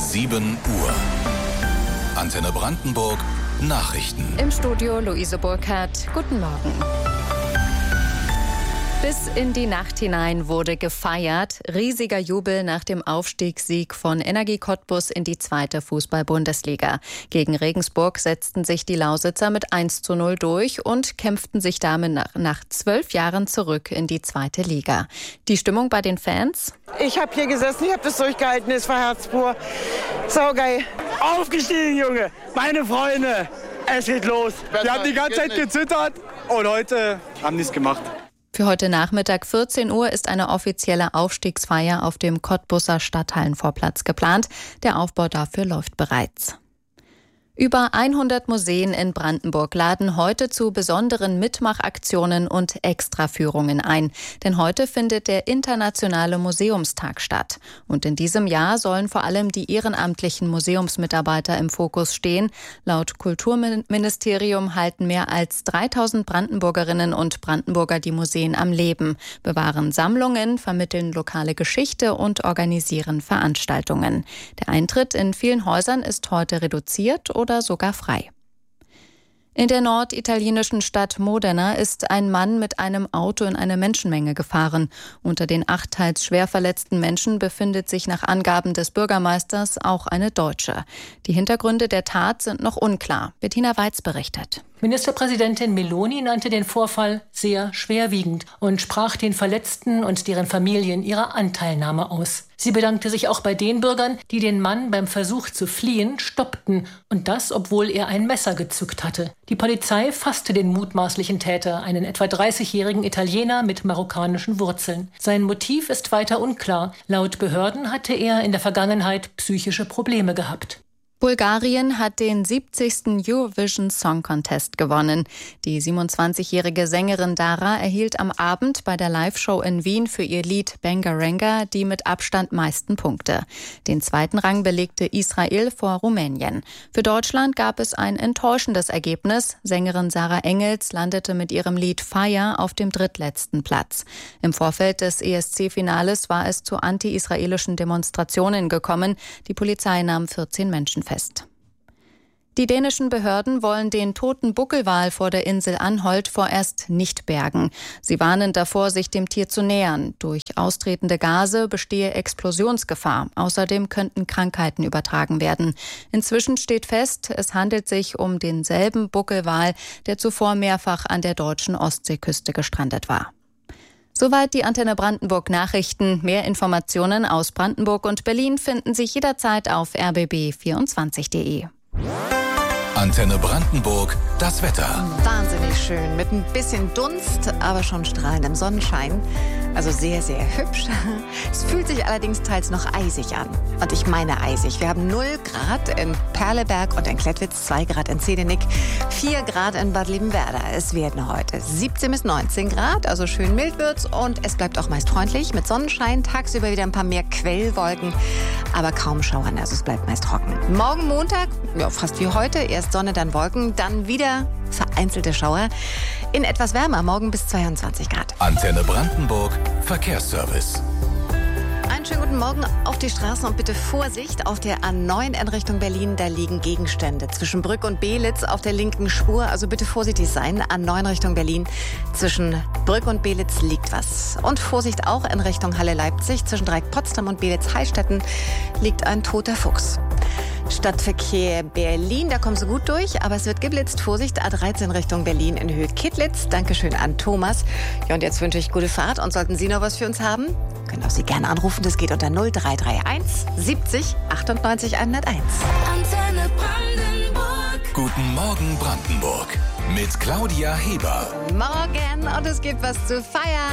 7 Uhr. Antenne Brandenburg, Nachrichten. Im Studio Luise Burkhardt. Guten Morgen. Bis in die Nacht hinein wurde gefeiert. Riesiger Jubel nach dem Aufstiegssieg von Energie Cottbus in die 2. Fußball-Bundesliga. Gegen Regensburg setzten sich die Lausitzer mit 1:0 durch und kämpften sich damit nach 12 Jahren zurück in die 2. Liga. Die Stimmung bei den Fans? Ich habe hier gesessen, ich habe das durchgehalten, es war herzpur. Saugeil. Aufgestiegen, Junge, meine Freunde, es geht los. Wir haben die ganze Zeit gezittert und heute haben die es gemacht. Für heute Nachmittag 14 Uhr ist eine offizielle Aufstiegsfeier auf dem Cottbuser Stadthallenvorplatz geplant. Der Aufbau dafür läuft bereits. Über 100 Museen in Brandenburg laden heute zu besonderen Mitmachaktionen und Extraführungen ein. Denn heute findet der Internationale Museumstag statt. Und in diesem Jahr sollen vor allem die ehrenamtlichen Museumsmitarbeiter im Fokus stehen. Laut Kulturministerium halten mehr als 3000 Brandenburgerinnen und Brandenburger die Museen am Leben, bewahren Sammlungen, vermitteln lokale Geschichte und organisieren Veranstaltungen. Der Eintritt in vielen Häusern ist heute reduziert oder sogar frei. In der norditalienischen Stadt Modena ist ein Mann mit einem Auto in eine Menschenmenge gefahren. Unter den 8 teils schwer verletzten Menschen befindet sich nach Angaben des Bürgermeisters auch eine Deutsche. Die Hintergründe der Tat sind noch unklar. Bettina Weiz berichtet. Ministerpräsidentin Meloni nannte den Vorfall sehr schwerwiegend und sprach den Verletzten und deren Familien ihre Anteilnahme aus. Sie bedankte sich auch bei den Bürgern, die den Mann beim Versuch zu fliehen stoppten. Und das, obwohl er ein Messer gezückt hatte. Die Polizei fasste den mutmaßlichen Täter, einen etwa 30-jährigen Italiener mit marokkanischen Wurzeln. Sein Motiv ist weiter unklar. Laut Behörden hatte er in der Vergangenheit psychische Probleme gehabt. Bulgarien hat den 70. Eurovision Song Contest gewonnen. Die 27-jährige Sängerin Dara erhielt am Abend bei der Live-Show in Wien für ihr Lied Bengarenga die mit Abstand meisten Punkte. Den 2. Rang belegte Israel vor Rumänien. Für Deutschland gab es ein enttäuschendes Ergebnis. Sängerin Sarah Engels landete mit ihrem Lied Fire auf dem drittletzten Platz. Im Vorfeld des ESC-Finales war es zu anti-israelischen Demonstrationen gekommen. Die Polizei nahm 14 Menschen fest. Die dänischen Behörden wollen den toten Buckelwal vor der Insel Anholt vorerst nicht bergen. Sie warnen davor, sich dem Tier zu nähern. Durch austretende Gase bestehe Explosionsgefahr. Außerdem könnten Krankheiten übertragen werden. Inzwischen steht fest, es handelt sich um denselben Buckelwal, der zuvor mehrfach an der deutschen Ostseeküste gestrandet war. Soweit die Antenne Brandenburg Nachrichten. Mehr Informationen aus Brandenburg und Berlin finden Sie jederzeit auf rbb24.de. Antenne Brandenburg, das Wetter. Wahnsinnig schön, mit ein bisschen Dunst, aber schon strahlendem Sonnenschein. Also sehr, sehr hübsch. Es fühlt sich allerdings teils noch eisig an. Und ich meine eisig. Wir haben 0 Grad in Perleberg und in Klettwitz, 2 Grad in Zehdenick, 4 Grad in Bad Liebenwerda. Es werden heute 17 bis 19 Grad, also schön mild wird's. Und es bleibt auch meist freundlich mit Sonnenschein. Tagsüber wieder ein paar mehr Quellwolken, aber kaum Schauern. Also es bleibt meist trocken. Morgen Montag, ja, fast wie heute, erst Sonne, dann Wolken, dann wieder vereinzelte Schauer. In etwas wärmer, morgen bis 22 Grad. Antenne Brandenburg, Verkehrsservice. Einen schönen guten Morgen auf die Straßen und bitte Vorsicht auf der A9 in Richtung Berlin. Da liegen Gegenstände zwischen Brück und Beelitz auf der linken Spur. Also bitte vorsichtig sein. A9 Richtung Berlin. Zwischen Brück und Beelitz liegt was. Und Vorsicht auch in Richtung Halle-Leipzig. Zwischen Dreieck-Potsdam und Beelitz-Heilstätten liegt ein toter Fuchs. Stadtverkehr Berlin, da kommen Sie gut durch, aber es wird geblitzt. Vorsicht, A13 Richtung Berlin in Höhe Kittlitz. Dankeschön an Thomas. Ja, und jetzt wünsche ich gute Fahrt. Und sollten Sie noch was für uns haben, können auch Sie gerne anrufen. Das geht unter 0331 70 98 101. Antenne Brandenburg. Guten Morgen Brandenburg. Mit Claudia Heber. Morgen und es gibt was zu feiern.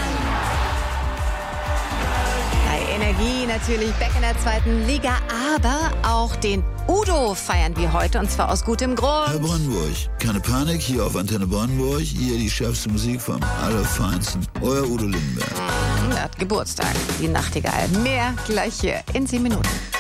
Energie natürlich back in der 2. Liga, aber auch den Udo feiern wir heute und zwar aus gutem Grund. Herr Brandenburg, keine Panik, hier auf Antenne Brandenburg, hier die schärfste Musik vom Allerfeinsten. Euer Udo Lindenberg. Er hat Geburtstag, die Nachtigall. Mehr gleich hier in 10 Minuten.